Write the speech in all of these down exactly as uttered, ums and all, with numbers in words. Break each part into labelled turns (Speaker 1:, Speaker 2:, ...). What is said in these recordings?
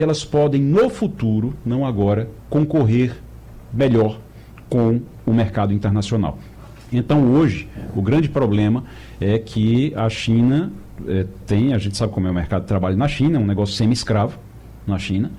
Speaker 1: elas podem, no futuro, não agora, concorrer melhor com o mercado internacional. Então, hoje, o grande problema é que a China é, tem, a gente sabe como é o mercado de trabalho na China, é um negócio semi-escravo na China,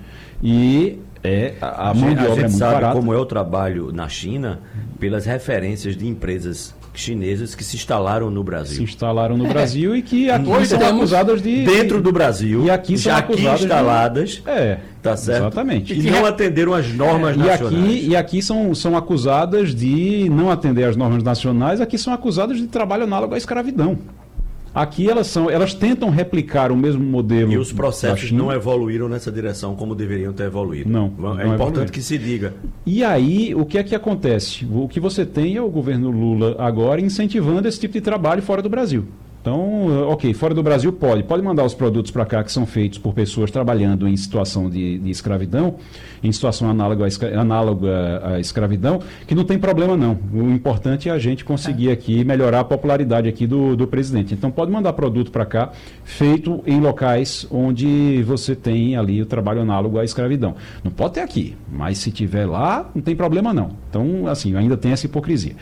Speaker 1: e é, a, a mão de obra é muito
Speaker 2: sabe
Speaker 1: barata.
Speaker 2: Como é o trabalho na China pelas referências de empresas chinesas que se instalaram no Brasil.
Speaker 1: Se instalaram no Brasil e que aqui
Speaker 2: Hoje
Speaker 1: são acusadas de...
Speaker 2: Dentro do Brasil,
Speaker 1: e aqui são
Speaker 2: já
Speaker 1: acusadas
Speaker 2: aqui instaladas,
Speaker 1: de, é,
Speaker 2: tá certo?
Speaker 1: Exatamente.
Speaker 2: E não atenderam as normas
Speaker 1: e
Speaker 2: nacionais.
Speaker 1: Aqui, e aqui são, são acusadas de não atender às normas nacionais, aqui são acusadas de trabalho análogo à escravidão. Aqui elas são, elas tentam replicar o mesmo modelo.
Speaker 2: E os processos não evoluíram nessa direção como deveriam ter evoluído.
Speaker 1: Não.
Speaker 2: É
Speaker 1: não
Speaker 2: importante
Speaker 1: evoluíram.
Speaker 2: que se diga.
Speaker 1: E aí, o que é que acontece? O que você tem é o governo Lula agora incentivando esse tipo de trabalho fora do Brasil. Então, ok, fora do Brasil pode. Pode mandar os produtos para cá que são feitos por pessoas trabalhando em situação de, de escravidão, em situação análoga à, escra análoga à escravidão, que não tem problema não. O importante é a gente conseguir aqui melhorar a popularidade aqui do, do presidente. Então, pode mandar produto para cá feito em locais onde você tem ali o trabalho análogo à escravidão. Não pode ter aqui, mas se tiver lá, não tem problema não. Então, assim, ainda tem essa hipocrisia.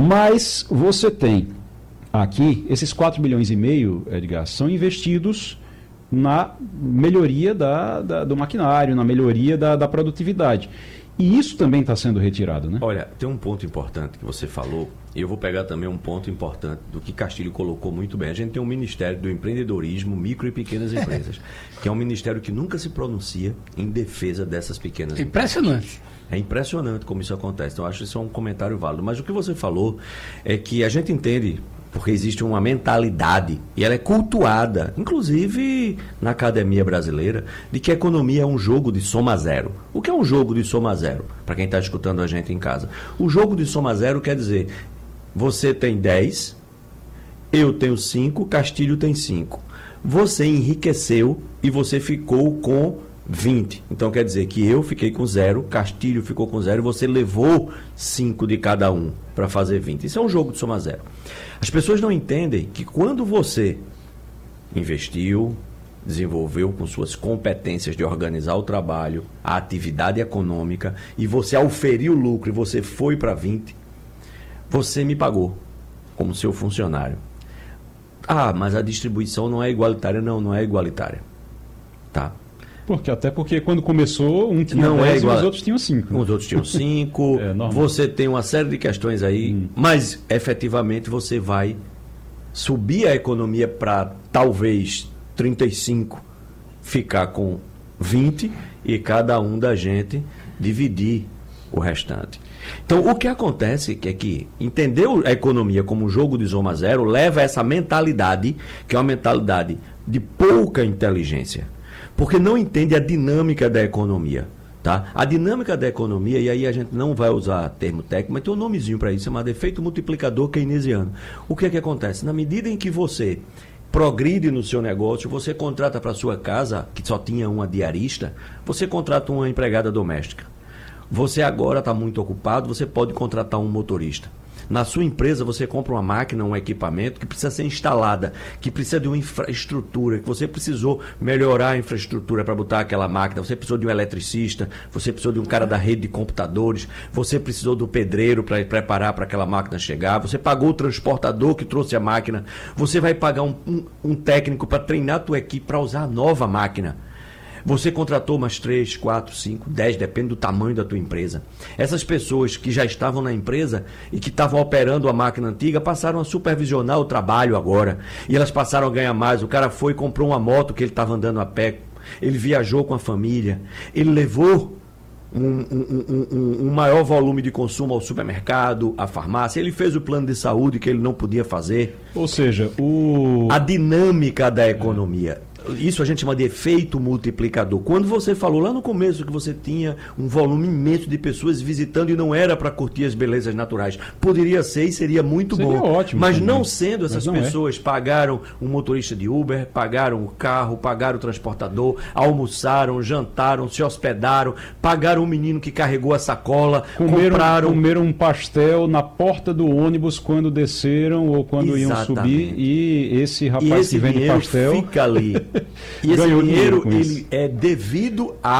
Speaker 1: Mas você tem... Aqui, esses quatro bilhões e meio, Edgar, são investidos na melhoria da, da, do maquinário, na melhoria da, da produtividade. E isso também está sendo retirado, né?
Speaker 2: Olha, tem um ponto importante que você falou, e eu vou pegar também um ponto importante do que Castilho colocou muito bem. A gente tem um Ministério do Empreendedorismo, Micro e Pequenas Empresas, que é um ministério que nunca se pronuncia em defesa dessas pequenas empresas.
Speaker 3: Impressionante.
Speaker 2: É impressionante como isso acontece. Então, eu acho que isso é um comentário válido. Mas o que você falou é que a gente entende... Porque existe uma mentalidade, e ela é cultuada, inclusive na academia brasileira, de que a economia é um jogo de soma zero. O que é um jogo de soma zero? Para quem está escutando a gente em casa. O jogo de soma zero quer dizer, você tem dez, eu tenho cinco, Castilho tem cinco. Você enriqueceu e você ficou com vinte. Então quer dizer que eu fiquei com zero, Castilho ficou com zero e você levou cinco de cada um para fazer vinte. Isso é um jogo de soma zero. As pessoas não entendem que quando você investiu, desenvolveu com suas competências de organizar o trabalho, a atividade econômica, e você auferiu o lucro e você foi para vinte, você me pagou como seu funcionário. Ah, mas a distribuição não é igualitária. Não, não é igualitária. Tá?
Speaker 1: Porque, até porque quando começou, um tinha
Speaker 2: não
Speaker 1: dez
Speaker 2: é igual...
Speaker 1: e os outros tinham cinco.
Speaker 2: Os outros tinham cinco. É, você tem uma série de questões aí, hum. mas efetivamente você vai subir a economia para talvez trinta e cinco, ficar com vinte e cada um da gente dividir o restante. Então, o que acontece é que entender a economia como um jogo de soma zero leva a essa mentalidade, que é uma mentalidade de pouca inteligência. Porque não entende a dinâmica da economia. Tá? A dinâmica da economia, e aí a gente não vai usar termo técnico, mas tem um nomezinho para isso, chamado efeito multiplicador keynesiano. O que é que acontece? Na medida em que você progride no seu negócio, você contrata para sua casa, que só tinha uma diarista, você contrata uma empregada doméstica. Você agora está muito ocupado, você pode contratar um motorista. Na sua empresa, você compra uma máquina, um equipamento que precisa ser instalada, que precisa de uma infraestrutura, que você precisou melhorar a infraestrutura para botar aquela máquina, você precisou de um eletricista, você precisou de um cara da rede de computadores, você precisou do pedreiro para preparar para aquela máquina chegar, você pagou o transportador que trouxe a máquina, você vai pagar um, um, um técnico para treinar a tua equipe para usar a nova máquina. Você contratou umas três, quatro, cinco, dez, depende do tamanho da tua empresa. Essas pessoas que já estavam na empresa e que estavam operando a máquina antiga passaram a supervisionar o trabalho agora. E elas passaram a ganhar mais. O cara foi e comprou uma moto que ele estava andando a pé. Ele viajou com a família. Ele levou um, um, um, um maior volume de consumo ao supermercado, à farmácia. Ele fez o plano de saúde que ele não podia fazer.
Speaker 1: Ou seja, o...
Speaker 2: a dinâmica da economia. Isso a gente chama de efeito multiplicador. Quando você falou lá no começo que você tinha um volume imenso de pessoas visitando e não era para curtir as belezas naturais, poderia ser e seria muito
Speaker 1: seria
Speaker 2: bom.
Speaker 1: Ótimo,
Speaker 2: mas
Speaker 1: também.
Speaker 2: não sendo, essas
Speaker 1: não
Speaker 2: pessoas é. pagaram um motorista de Uber, pagaram o carro, pagaram o transportador, almoçaram, jantaram, se hospedaram, pagaram o menino que carregou a sacola,
Speaker 1: comeram,
Speaker 2: compraram...
Speaker 1: comeram um pastel na porta do ônibus quando desceram ou quando Exatamente. iam subir, e esse rapaz
Speaker 2: e esse
Speaker 1: que vende pastel
Speaker 2: fica ali E esse dinheiro, dinheiro ele é devido a